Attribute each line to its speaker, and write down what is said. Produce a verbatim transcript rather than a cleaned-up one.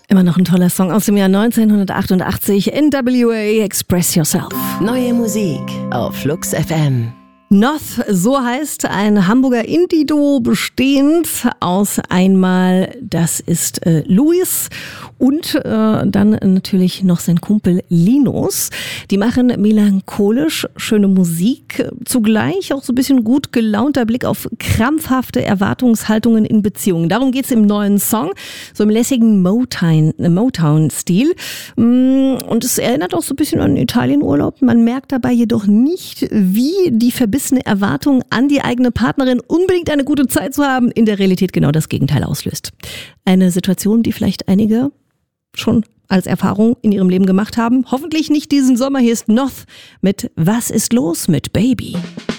Speaker 1: Immer noch ein toller Song aus dem Jahr neunzehnhundertachtundachtzig. N W A, Express Yourself.
Speaker 2: Neue Musik auf Flux F M.
Speaker 1: Noth, so heißt ein Hamburger Indie-Duo, bestehend aus einmal, das ist äh, Luis und äh, dann natürlich noch sein Kumpel Linus. Die machen melancholisch schöne Musik, zugleich auch so ein bisschen gut gelaunter Blick auf krampfhafte Erwartungshaltungen in Beziehungen. Darum geht's im neuen Song, so im lässigen Motown, Motown-Stil. Und es erinnert auch so ein bisschen an Italienurlaub. Man merkt dabei jedoch nicht, wie die Verbindung Erwartung an die eigene Partnerin, unbedingt eine gute Zeit zu haben, in der Realität genau das Gegenteil auslöst. Eine Situation, die vielleicht einige schon als Erfahrung in ihrem Leben gemacht haben. Hoffentlich nicht diesen Sommer. Hier ist Noth mit Was ist los mit Baby?